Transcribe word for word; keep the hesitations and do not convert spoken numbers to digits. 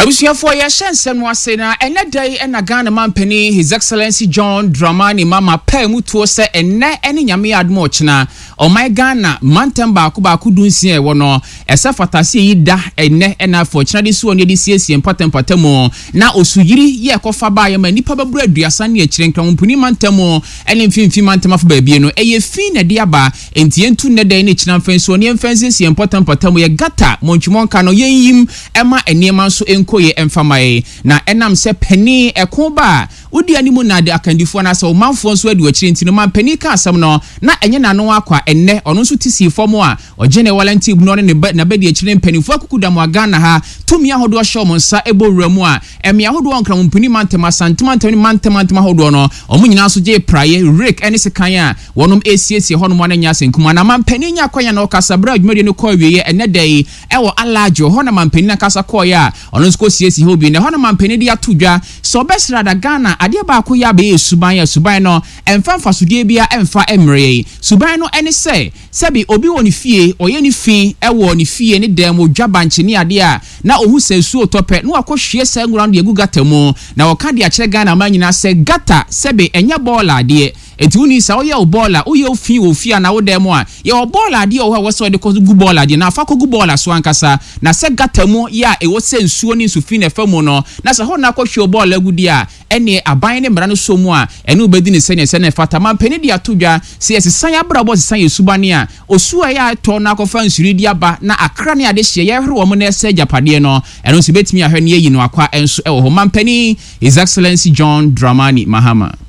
Abusuafo ya shense no ase na ene dai ena Ghana mampani His Excellency John Dramani Mahama pa mutuo se ene ene nyame admo china o my Ghana mantamba ko ba ko dunsi e wo no ese fatase yi da ene ena fo china de so ne de siesie important patamo na osuyiri ye kofa ba ya ma nipa babru aduasa ne akire nkran mpuni mantamo ene mfimfi mantama fo ba bie no eye fi na de aba enti entu ne dai ne china mfen so ne mfen siesie important patamo ye gata monchmonka no yeyim ema eniema so koye emfamae na enam se pani ekoba udi animu na de akandifo na se o manfo so adu akire ntino man pani ka asam no na enye na no akwa enne ono so tisi fom a ogene walanti bu no ne na bedi akire mpanifo akukuda mu Ghana ha tumi ahodo hye mo nsa ebowuramu a emi ahodo onkra mpuni mantema santema ntema mantema ntema ahodo no omu nyina so je praye rek ene se kan a wonom esiesie hono mo na nya senkuma na man pani nya kwanya na okasabra adwumade no ko wieye enne dai ewo alajo hono man pani na kasa koye a ono ko siesi hobi ne hono mampeni de atodwa so besra da Ghana ade ba ko ya be suban ya suban no emfa mfasodie bia emfa emre suban no ene se sebi obi woni fie oye ni fi ewo ni fie ni dem odwa nche ni ade a na ohu sensu otope no akohwie se ngura de egu gata mu na woka de akire Ghana manyina se gata sebi enya bola ade etuni sa oye o bola oye ofi ofi na wo dem a ye o bola ade o wo so de ko gu bola ade na afa ko gu bola so ankasa na se gata mu ya e wo sensuo ni sufi na famu no na se ho na akohwe bola gudi a ene aban ne mra no so mu a ene obedi ne sene sene fata man pani de atodwa se yesesan abrabo sesan yesubane a osu a ya to na akofa nsuri di aba na akra ne ade hye ye hwe wo mo na ese japade no eno so betimi ahwe ne yi no akwa enso e wo man pani His Excellency John Dramani Mahama.